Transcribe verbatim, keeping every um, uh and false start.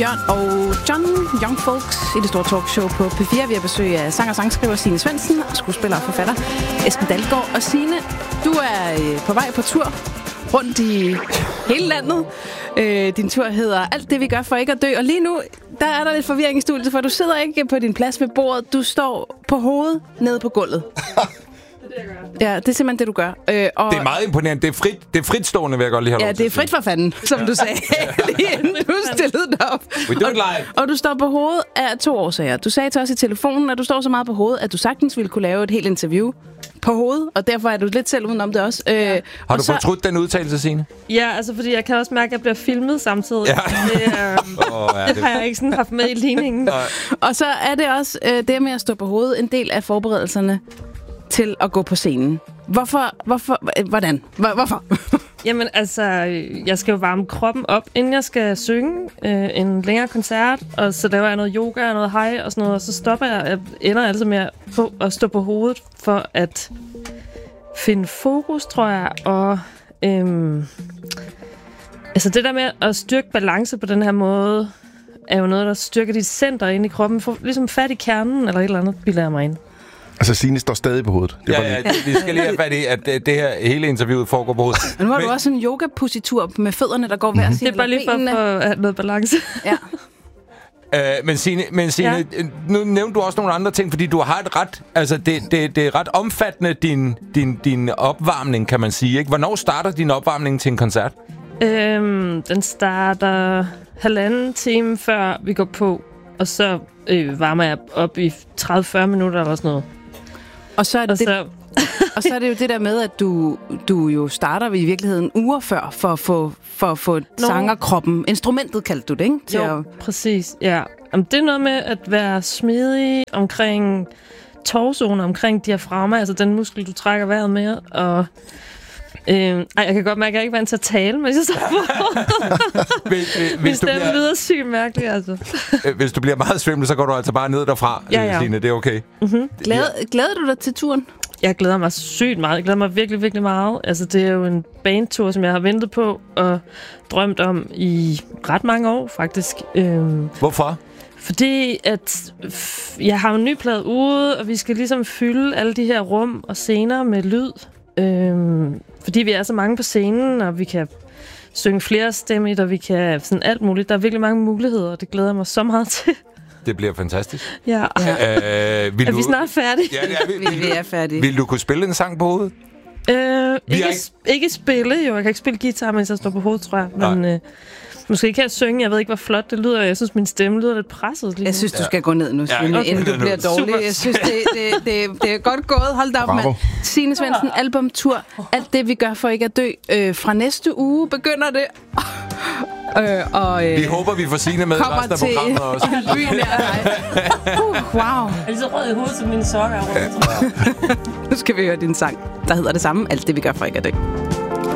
Bjørn og John Young Folks i det store talkshow på P fire. Vi har besøg af sang- og sangskriver Signe Svendsen, skuespiller og forfatter Esben Dalgaard. Og Signe, du er på vej på tur rundt i hele landet. Øh, din tur hedder Alt det, vi gør for ikke at dø. Og lige nu, der er der lidt forvirring i studiet, for du sidder ikke på din plads ved bordet. Du står på hovedet nede på gulvet. Ja, det er simpelthen det, du gør. Øh, og det er meget imponerende. Det er, frit, det er fritstående, vil jeg godt lige have ja, det er frit for fanden, som du sagde, lige inden du stillede dig op. We do it live. Og, og du står på hovedet af to årsager. Du sagde til os i telefonen, at du står så meget på hovedet, at du sagtens ville kunne lave et helt interview på hovedet, og derfor er du lidt selv udenom det også. Øh, Har du så... fortrudt den udtalelse, Signe? Ja, altså fordi jeg kan også mærke, at jeg bliver filmet samtidig. Ja. Det, øh, oh, ja, det... det har jeg ikke sådan haft med i ligningen. Og så er det også øh, det med at stå på hovedet en del af forberedelserne til at gå på scenen. Hvorfor? Hvorfor? Hvordan? Hvorfor? Jamen altså, jeg skal jo varme kroppen op, inden jeg skal synge øh, en længere koncert, og så laver jeg noget yoga og noget hej og sådan noget, og så stopper jeg. Jeg ender altså med på at stå på hovedet for at finde fokus, tror jeg, og øhm, altså det der med at styrke balance på den her måde, er jo noget, der styrker dit center inde i kroppen, for ligesom fat i kernen, eller et eller andet, bilder jeg mig ind. Altså, Signe står stadig på hovedet. Det ja, ja, det, vi skal lige have fat i, at det, det her hele interviewet foregår på hovedet. Men nu har du også en yoga-positur med fødderne, der går hver sin. Det er bare lige for, for at have noget balance. Ja. Uh, men Signe, men Signe ja. Nu nævnte du også nogle andre ting, fordi du har et ret, altså det, det, det er ret omfattende, din, din, din opvarmning, kan man sige, ikke? Hvornår starter din opvarmning til en koncert? Øhm, den starter halvanden time før vi går på, og så øh, varmer jeg op i tredive til fyrre minutter eller sådan noget. Og så er det, og så... og så er det jo det der med, at du, du jo starter i virkeligheden uger før for at få, for at få sangerkroppen. Instrumentet kaldte du det, ikke? Til jo, at... præcis, ja. Jamen, det er noget med at være smidig omkring torsoen, omkring diafragma, altså den muskel, du trækker vejret med, og... Øh, ej, jeg kan godt mærke, at jeg ikke er vant til at tale, men jeg står på. Min stemme bliver... lyder sygt mærkelig, altså. Hvis du bliver meget svimmel, så går du altså bare ned derfra, ja, ja. Signe. Det er okay. Mm-hmm. Glæder, glæder du dig til turen? Jeg glæder mig sygt meget. Jeg glæder mig virkelig, virkelig meget. Altså, det er jo en bandtur, som jeg har ventet på og drømt om i ret mange år, faktisk. Øhm, Hvorfor? Fordi at jeg har en ny plade ude, og vi skal ligesom fylde alle de her rum og scener med lyd. Øhm, fordi vi er så mange på scenen, og vi kan synge flere stemmer, og vi kan sådan alt muligt. Der er virkelig mange muligheder, og det glæder jeg mig så meget til. Det bliver fantastisk. Ja. Øh, vil er du... vi snart færdige? Ja, det er vi. Vi, vi er færdige. Vil du kunne spille en sang på hovedet? Øh, ikke, ikke... ikke spille, jo. Jeg kan ikke spille guitar, mens jeg står på hovedet, tror jeg. Men øh, måske kan jeg synge. Jeg ved ikke, hvor flot det lyder. Jeg synes, min stemme lyder lidt presset lige nu. Jeg synes, du skal gå ned nu, Signe, ja, okay. inden du bliver dårlig. Super. Jeg synes, det, det, det, det er godt gået. Hold da op, mand. Signe Svendsen, albumtur. Alt det, vi gør for ikke at dø. Øh, fra næste uge begynder det. Øh, og, øh, vi håber, vi får Signe med i resten af programmet også. Byen er dig. Uh, wow. Er lige så rød i hovedet som mine sokker? Nu skal vi høre din sang, der hedder det samme. Alt det, vi gør for ikke at dø.